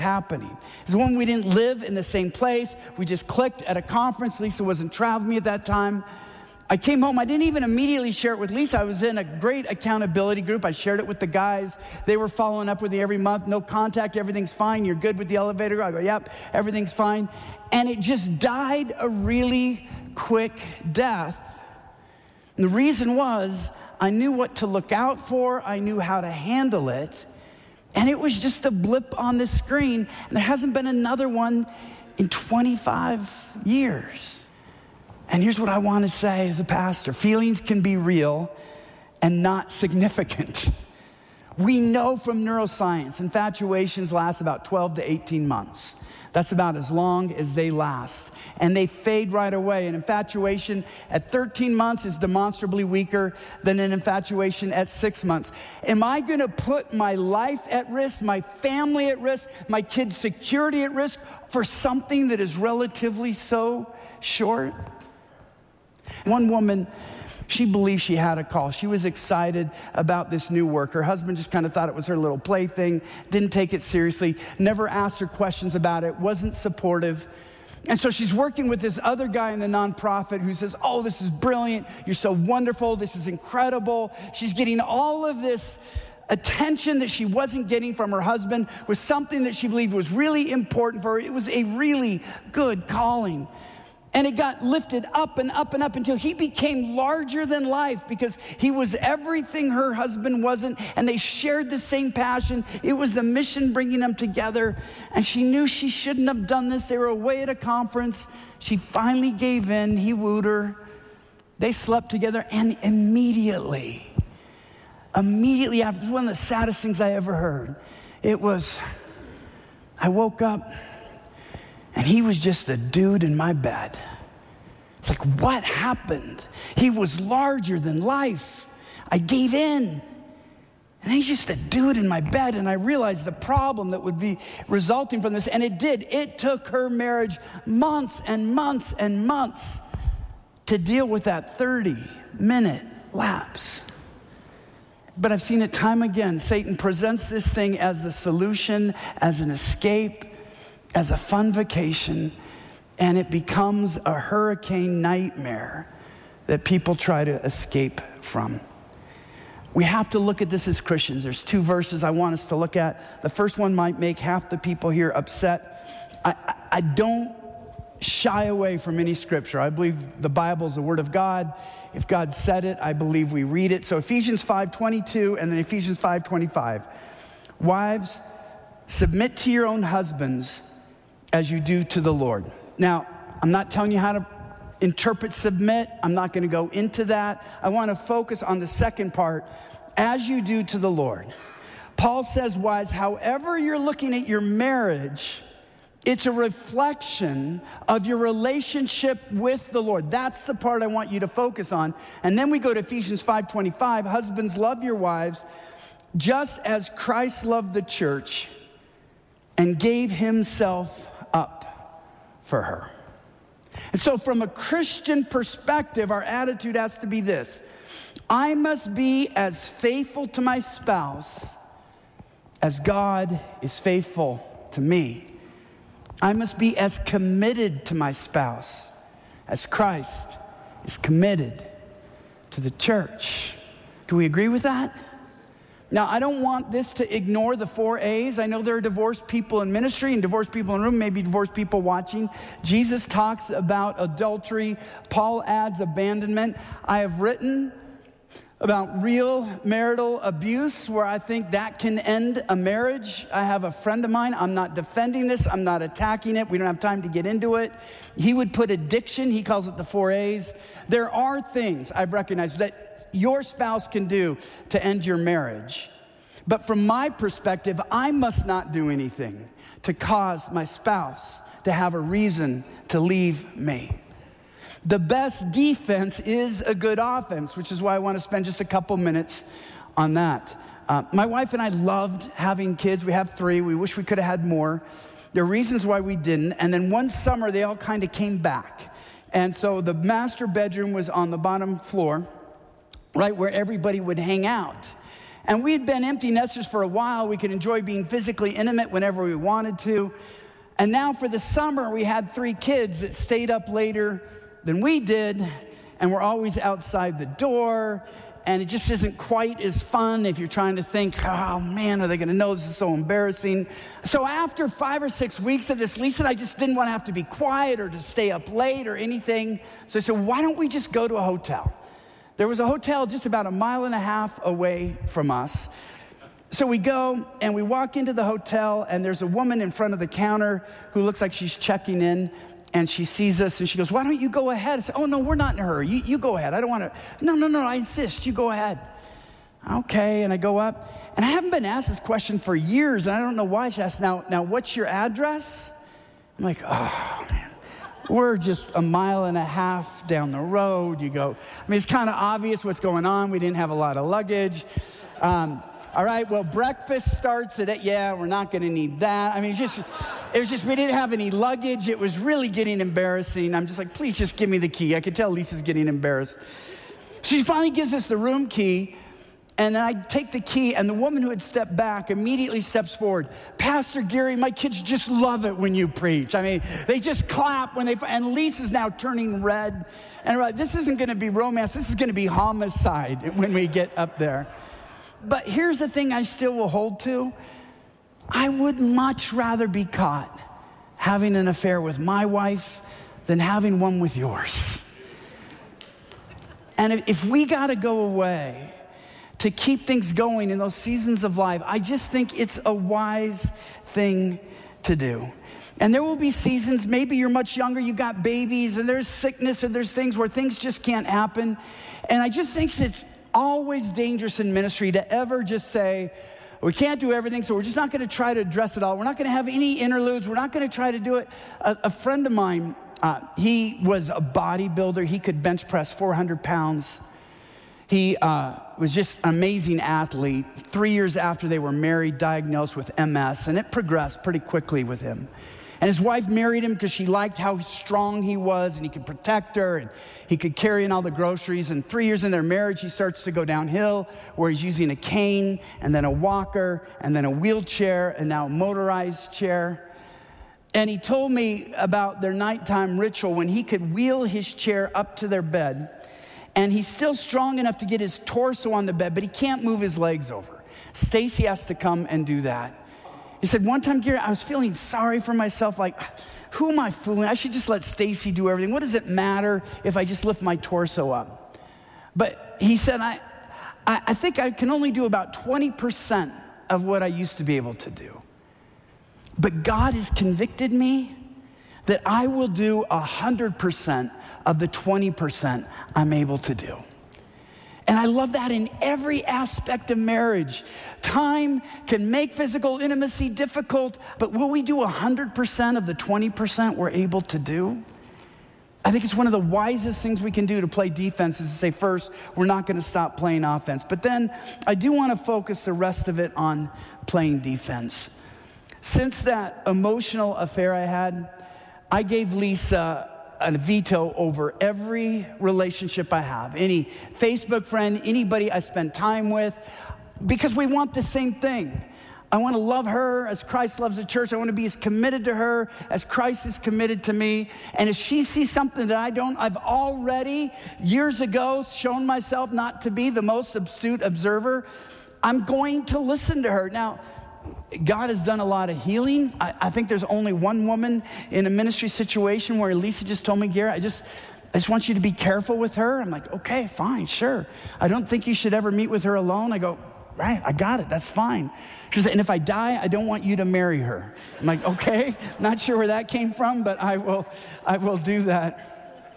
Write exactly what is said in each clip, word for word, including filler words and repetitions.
happening. It's when we didn't live in the same place. We just clicked at a conference. Lisa wasn't traveling with me at that time. I came home. I didn't even immediately share it with Lisa. I was in a great accountability group. I shared it with the guys. They were following up with me every month. No contact. Everything's fine. You're good with the elevator. I go, yep, everything's fine. And it just died a really quick death. And the reason was I knew what to look out for. I knew how to handle it. And it was just a blip on the screen. And there hasn't been another one in twenty-five years. And here's what I want to say as a pastor. Feelings can be real and not significant. We know from neuroscience, infatuations last about twelve to eighteen months. That's about as long as they last. And they fade right away. An infatuation at thirteen months is demonstrably weaker than an infatuation at six months. Am I going to put my life at risk, my family at risk, my kids' security at risk for something that is relatively so short? One woman, she believed she had a call. She was excited about this new work. Her husband just kind of thought it was her little plaything, didn't take it seriously, never asked her questions about it, wasn't supportive. And so she's working with this other guy in the nonprofit who says, oh, this is brilliant. You're so wonderful. This is incredible. She's getting all of this attention that she wasn't getting from her husband with something that she believed was really important for her. It was a really good calling. And it got lifted up and up and up until he became larger than life because he was everything her husband wasn't, and they shared the same passion. It was the mission bringing them together, and she knew she shouldn't have done this. They were away at a conference. She finally gave in. He wooed her. They slept together, and immediately, immediately after, it was one of the saddest things I ever heard. It was, I woke up, and he was just a dude in my bed. It's like, what happened? He was larger than life. I gave in. And he's just a dude in my bed. And I realized the problem that would be resulting from this. And it did. It took her marriage months and months and months to deal with that thirty-minute lapse. But I've seen it time again. Satan presents this thing as the solution, as an escape, as a fun vacation, and it becomes a hurricane nightmare that people try to escape from. We have to look at this as Christians. There's two verses I want us to look at. The first one might make half the people here upset. I, I, I don't shy away from any scripture. I believe the Bible is the Word of God. If God said it, I believe we read it. So Ephesians five twenty-two and then Ephesians five twenty-five. Wives, submit to your own husbands as you do to the Lord. Now, I'm not telling you how to interpret submit. I'm not going to go into that. I want to focus on the second part, as you do to the Lord. Paul says, wives, however you're looking at your marriage, it's a reflection of your relationship with the Lord. That's the part I want you to focus on. And then we go to Ephesians five twenty-five. Husbands, love your wives, just as Christ loved the church and gave himself up for her. And so from a Christian perspective, our attitude has to be this: I must be as faithful to my spouse as God is faithful to me. I must be as committed to my spouse as Christ is committed to the church. Do we agree with that? Now, I don't want this to ignore the four A's. I know there are divorced people in ministry and divorced people in the room, maybe divorced people watching. Jesus talks about adultery. Paul adds abandonment. I have written about real marital abuse where I think that can end a marriage. I have a friend of mine. I'm not defending this. I'm not attacking it. We don't have time to get into it. He would put addiction. He calls it the four A's. There are things I've recognized that your spouse can do to end your marriage. But from my perspective, I must not do anything to cause my spouse to have a reason to leave me. The best defense is a good offense, which is why I want to spend just a couple minutes on that. Uh, my wife and I loved having kids. We have three. We wish we could have had more. There are reasons why we didn't. And then one summer, they all kind of came back. And so the master bedroom was on the bottom floor, right where everybody would hang out. And we had been empty nesters for a while. We could enjoy being physically intimate whenever we wanted to. And now for the summer, we had three kids that stayed up later than we did, and we're always outside the door. And it just isn't quite as fun if you're trying to think, oh man, are they gonna know this is so embarrassing? So after five or six weeks of this, Lisa and I just didn't want to have to be quiet or to stay up late or anything. So I said, why don't we just go to a hotel? There was a hotel just about a mile and a half away from us. So we go and we walk into the hotel, and there's a woman in front of the counter who looks like she's checking in. And she sees us and she goes, why don't you go ahead? I said, oh, no, we're not in a hurry. You, you go ahead. I don't want to. No, no, no, I insist. You go ahead. Okay, and I go up. And I haven't been asked this question for years, and I don't know why. She asked, now, now, what's your address? I'm like, oh, man. We're just a mile and a half down the road. You go, I mean, it's kind of obvious what's going on. We didn't have a lot of luggage. Um, All right, well, breakfast starts at eight. Yeah, we're not going to need that. I mean, just it was just, we didn't have any luggage. It was really getting embarrassing. I'm just like, please just give me the key. I could tell Lisa's getting embarrassed. She finally gives us the room key, and then I take the key, and the woman who had stepped back immediately steps forward. Pastor Gary, my kids just love it when you preach. I mean, they just clap when they, and Lisa's now turning red. And right, this isn't going to be romance. This is going to be homicide when we get up there. But here's the thing I still will hold to. I would much rather be caught having an affair with my wife than having one with yours. And if we got to go away to keep things going in those seasons of life, I just think it's a wise thing to do. And there will be seasons, maybe you're much younger, you got babies, and there's sickness, or there's things where things just can't happen. And I just think it's always dangerous in ministry to ever just say, we can't do everything, so we're just not going to try to address it all. We're not going to have any interludes. We're not going to try to do it. A, a friend of mine, uh, he was a bodybuilder. He could bench press four hundred pounds. He uh, was just an amazing athlete. Three years after they were married, diagnosed with M S, and it progressed pretty quickly with him. And his wife married him because she liked how strong he was, and he could protect her, and he could carry in all the groceries. And three years in their marriage, he starts to go downhill, where he's using a cane, and then a walker, and then a wheelchair, and now a motorized chair. And he told me about their nighttime ritual when he could wheel his chair up to their bed, and he's still strong enough to get his torso on the bed, but he can't move his legs over. Stacy has to come and do that. He said, one time, Gary, I was feeling sorry for myself, like, who am I fooling? I should just let Stacy do everything. What does it matter if I just lift my torso up? But he said, I, I, I think I can only do about twenty percent of what I used to be able to do. But God has convicted me that I will do one hundred percent of the twenty percent I'm able to do. And I love that in every aspect of marriage. Time can make physical intimacy difficult, but will we do one hundred percent of the twenty percent we're able to do? I think it's one of the wisest things we can do to play defense is to say, first, we're not going to stop playing offense. But then I do want to focus the rest of it on playing defense. Since that emotional affair I had, I gave Lisa a veto over every relationship I have, any Facebook friend, anybody I spend time with, because we want the same thing. I want to love her as Christ loves the church. I want to be as committed to her as Christ is committed to me. And if she sees something that I don't, I've already years ago shown myself not to be the most astute observer, I'm going to listen to her. Now, God has done a lot of healing. I, I think there's only one woman in a ministry situation where Lisa just told me, Gary, I just, I just want you to be careful with her. I'm like, okay, fine, sure. I don't think you should ever meet with her alone. I go, right, I got it, that's fine. She said, and if I die, I don't want you to marry her. I'm like, okay, not sure where that came from, but I will, I will do that.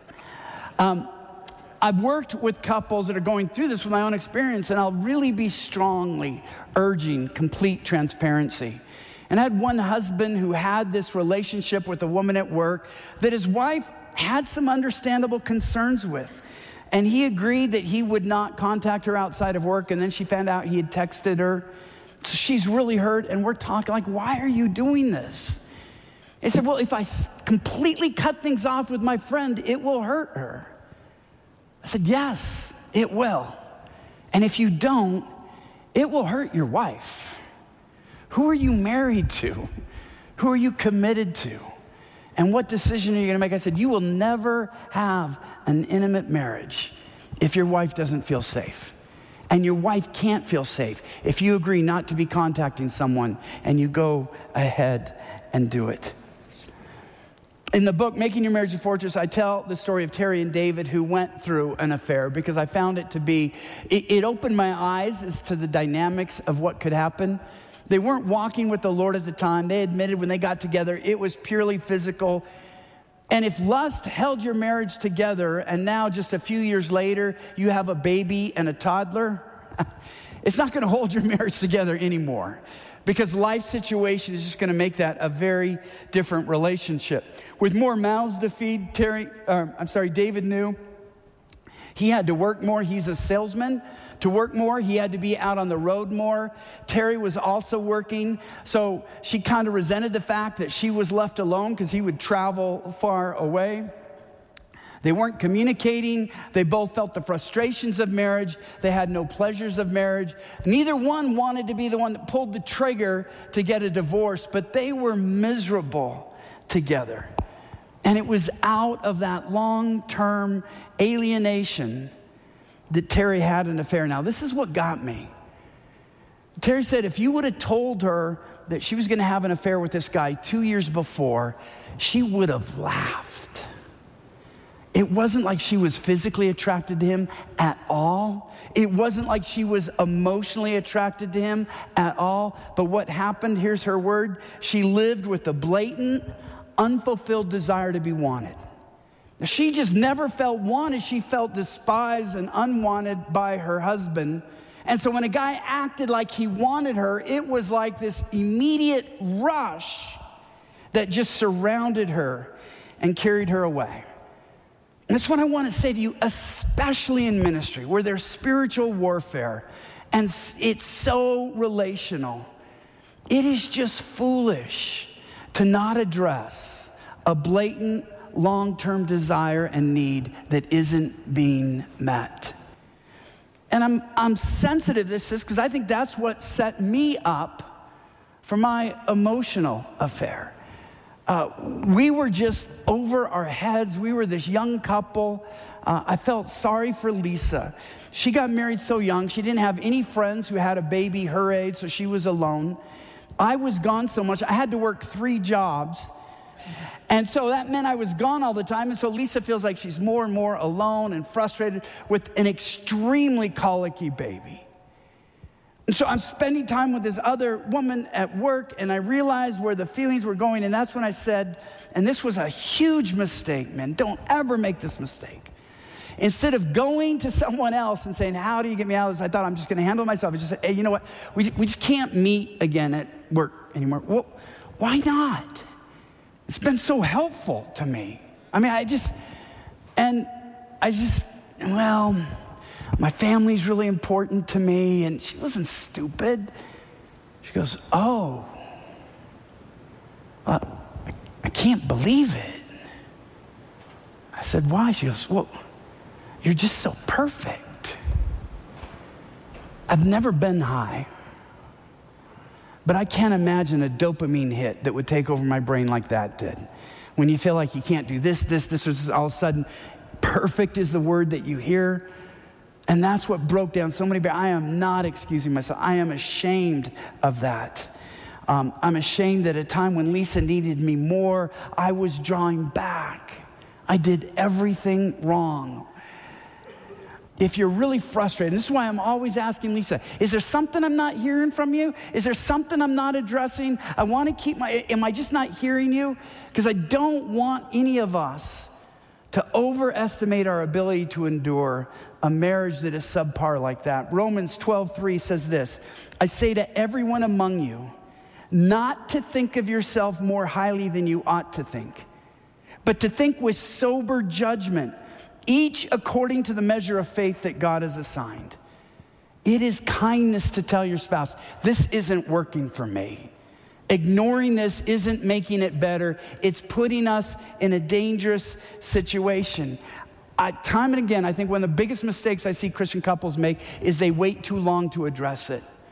Um, I've worked with couples that are going through this with my own experience, and I'll really be strongly urging complete transparency. And I had one husband who had this relationship with a woman at work that his wife had some understandable concerns with. And he agreed that he would not contact her outside of work, and then she found out he had texted her. So she's really hurt, and we're talking like, why are you doing this? He said, well, if I completely cut things off with my friend, it will hurt her. I said, yes, it will. And if you don't, it will hurt your wife. Who are you married to? Who are you committed to? And what decision are you going to make? I said, you will never have an intimate marriage if your wife doesn't feel safe. And your wife can't feel safe if you agree not to be contacting someone and you go ahead and do it. In the book, Making Your Marriage a Fortress, I tell the story of Terry and David who went through an affair because I found it to be, it, it opened my eyes as to the dynamics of what could happen. They weren't walking with the Lord at the time. They admitted when they got together, it was purely physical. And if lust held your marriage together and now just a few years later, you have a baby and a toddler, it's not going to hold your marriage together anymore because life situation is just going to make that a very different relationship. With more mouths to feed, Terry, uh, I'm sorry, David knew he had to work more. He's a salesman. To work more, he had to be out on the road more. Terry was also working, so she kind of resented the fact that she was left alone because he would travel far away. They weren't communicating. They both felt the frustrations of marriage. They had no pleasures of marriage. Neither one wanted to be the one that pulled the trigger to get a divorce, but they were miserable together. And it was out of that long-term alienation that Terry had an affair. Now, this is what got me. Terry said if you would have told her that she was going to have an affair with this guy two years before, she would have laughed. It wasn't like she was physically attracted to him at all. It wasn't like she was emotionally attracted to him at all. But what happened, here's her word, she lived with a blatant, unfulfilled desire to be wanted. She just never felt wanted. She felt despised and unwanted by her husband. And so when a guy acted like he wanted her, it was like this immediate rush that just surrounded her and carried her away. And that's what I want to say to you, especially in ministry, where there's spiritual warfare and it's so relational. It is just foolish to not address a blatant long-term desire and need that isn't being met. And I'm I'm sensitive to this because I think that's what set me up for my emotional affair. Uh, we were just over our heads. We were this young couple. Uh, I felt sorry for Lisa. She got married so young. She didn't have any friends who had a baby her age, so she was alone. I was gone so much. I had to work three jobs. And so that meant I was gone all the time. And so Lisa feels like she's more and more alone and frustrated with an extremely colicky baby. And so I'm spending time with this other woman at work, and I realized where the feelings were going. And that's when I said, and this was a huge mistake, man. Don't ever make this mistake. Instead of going to someone else and saying, how do you get me out of this? I thought I'm just going to handle myself. I just said, hey, you know what? We, we just can't meet again at work anymore. Well, why not? It's been so helpful to me. I mean, I just, and I just, well, my family's really important to me. And she wasn't stupid. She goes, oh, uh, I, I can't believe it. I said, why? She goes, well, you're just so perfect. I've never been high. But I can't imagine a dopamine hit that would take over my brain like that did. When you feel like you can't do this, this, this, this, all of a sudden, perfect is the word that you hear. And that's what broke down so many barriers. I am not excusing myself. I am ashamed of that. Um, I'm ashamed that at a time when Lisa needed me more, I was drawing back. I did everything wrong. If you're really frustrated, this is why I'm always asking Lisa, is there something I'm not hearing from you? Is there something I'm not addressing? I want to keep my, am I just not hearing you? Because I don't want any of us to overestimate our ability to endure a marriage that is subpar like that. Romans twelve three says this, I say to everyone among you, not to think of yourself more highly than you ought to think, but to think with sober judgment, each according to the measure of faith that God has assigned. It is kindness to tell your spouse, this isn't working for me. Ignoring this isn't making it better. It's putting us in a dangerous situation. I, time and again, I think one of the biggest mistakes I see Christian couples make is they wait too long to address it.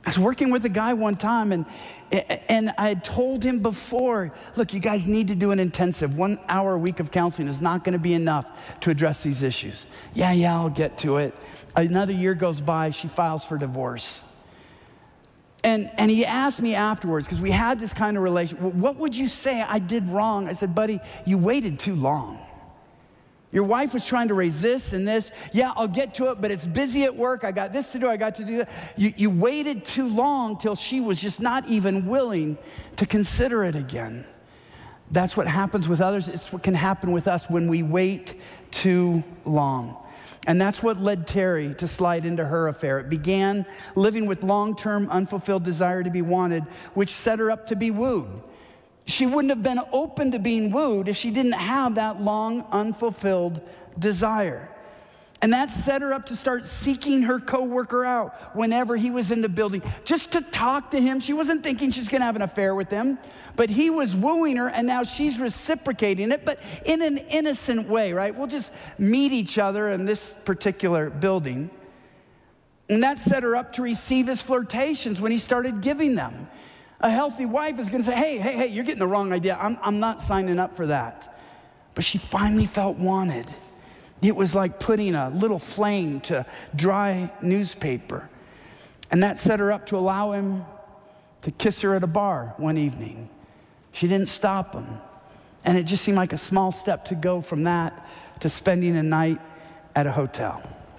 I was working with a guy one time, and and I had told him before, look, you guys need to do an intensive. One hour a week of counseling is not going to be enough to address these issues. Yeah, yeah, I'll get to it. Another year goes by, she files for divorce. And and he asked me afterwards, because we had this kind of relation, well, what would you say I did wrong? I said, buddy, you waited too long. Your wife was trying to raise this and this. Yeah, I'll get to it, but it's busy at work. I got this to do. I got to do that. You, you waited too long till she was just not even willing to consider it again. That's what happens with others. It's what can happen with us when we wait too long. And that's what led Terry to slide into her affair. It began living with long-term unfulfilled desire to be wanted, which set her up to be wooed. She wouldn't have been open to being wooed if she didn't have that long, unfulfilled desire. And that set her up to start seeking her coworker out whenever he was in the building, just to talk to him. She wasn't thinking she's going to have an affair with him, but he was wooing her, and now she's reciprocating it, but in an innocent way, right? We'll just meet each other in this particular building. And that set her up to receive his flirtations when he started giving them. A healthy wife is going to say, hey, hey, hey, you're getting the wrong idea. I'm, I'm not signing up for that. But she finally felt wanted. It was like putting a little flame to dry newspaper. And that set her up to allow him to kiss her at a bar one evening. She didn't stop him. And it just seemed like a small step to go from that to spending a night at a hotel.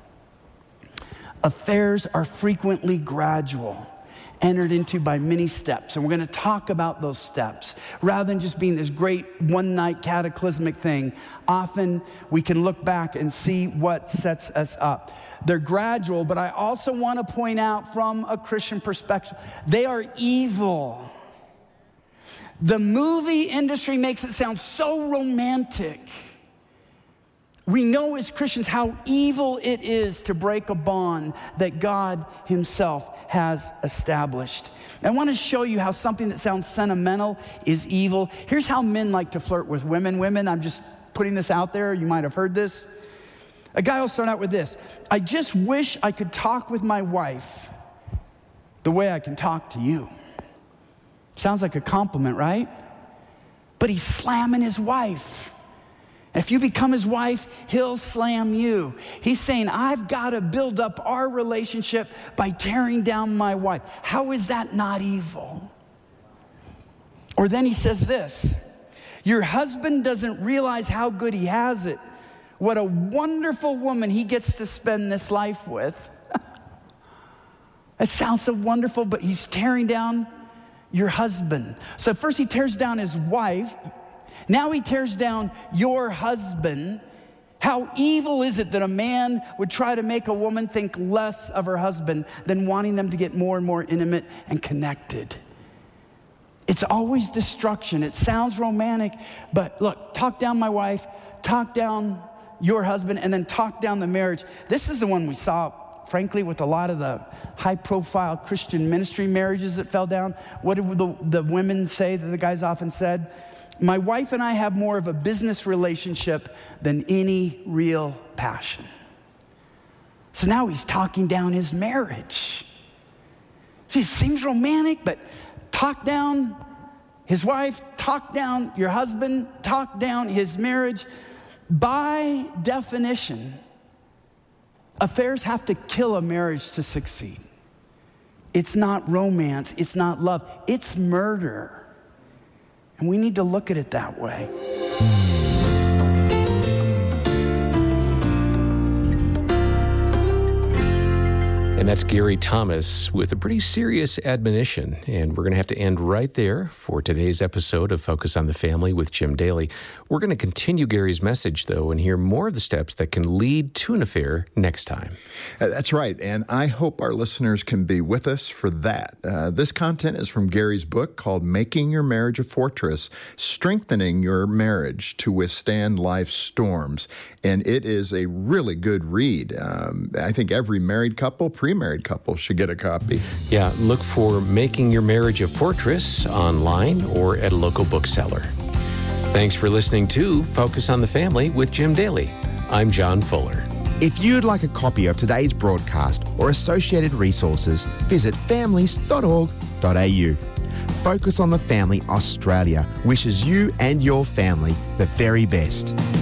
Affairs are frequently gradual, entered into by many steps. And we're going to talk about those steps. Rather than just being this great one-night cataclysmic thing, often we can look back and see what sets us up. They're gradual, but I also want to point out from a Christian perspective, they are evil. The movie industry makes it sound so romantic. We know as Christians how evil it is to break a bond that God himself has established. I want to show you how something that sounds sentimental is evil. Here's how men like to flirt with women. Women, I'm just putting this out there. You might have heard this. A guy will start out with this. I just wish I could talk with my wife the way I can talk to you. Sounds like a compliment, right? But he's slamming his wife. If you become his wife, he'll slam you. He's saying, I've got to build up our relationship by tearing down my wife. How is that not evil? Or then he says this, your husband doesn't realize how good he has it. What a wonderful woman he gets to spend this life with. It sounds so wonderful, but he's tearing down your husband. So first he tears down his wife. Now he tears down your husband. How evil is it that a man would try to make a woman think less of her husband than wanting them to get more and more intimate and connected? It's always destruction. It sounds romantic, but look, talk down my wife, talk down your husband, and then talk down the marriage. This is the one we saw, frankly, with a lot of the high-profile Christian ministry marriages that fell down. What did the, the women say that the guys often said? My wife and I have more of a business relationship than any real passion. So now he's talking down his marriage. See, it seems romantic, but talk down his wife, talk down your husband, talk down his marriage. By definition, affairs have to kill a marriage to succeed. It's not romance, it's not love, it's murder. And we need to look at it that way. And that's Gary Thomas with a pretty serious admonition. And we're going to have to end right there for today's episode of Focus on the Family with Jim Daly. We're going to continue Gary's message, though, and hear more of the steps that can lead to an affair next time. Uh, that's right. And I hope our listeners can be with us for that. Uh, this content is from Gary's book called Making Your Marriage a Fortress, Strengthening Your Marriage to Withstand Life's Storms. And it is a really good read. Um, I think every married couple, pre-married couple should get a copy. Yeah, look for Making Your Marriage a Fortress online or at a local bookseller. Thanks for listening to Focus on the Family with Jim Daly. I'm John Fuller. If you'd like a copy of today's broadcast or associated resources, visit families dot org dot a u. Focus on the Family Australia wishes you and your family the very best.